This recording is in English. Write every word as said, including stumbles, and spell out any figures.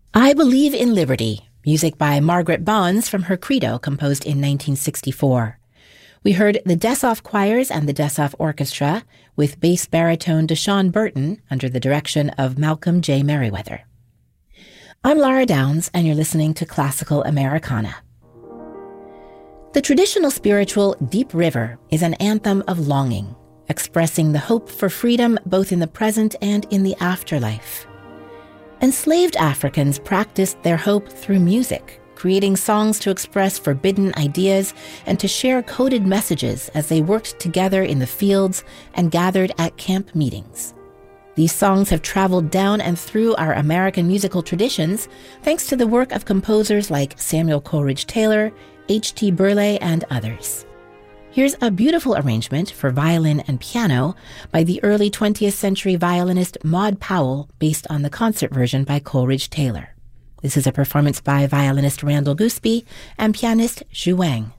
I Believe in Liberty, music by Margaret Bonds from her Credo, composed in nineteen sixty-four. We heard the Dessoff Choirs and the Dessoff Orchestra with bass baritone Deshaun Burton under the direction of Malcolm J. Merriweather. I'm Lara Downs, and you're listening to Classical Americana. The traditional spiritual Deep River is an anthem of longing, expressing the hope for freedom both in the present and in the afterlife. Enslaved Africans practiced their hope through music, creating songs to express forbidden ideas and to share coded messages as they worked together in the fields and gathered at camp meetings. These songs have traveled down and through our American musical traditions thanks to the work of composers like Samuel Coleridge Taylor, H T Burleigh, and others. Here's a beautiful arrangement for violin and piano by the early twentieth century violinist Maud Powell, based on the concert version by Coleridge Taylor. This is a performance by violinist Randall Gooseby and pianist Zhu Wang.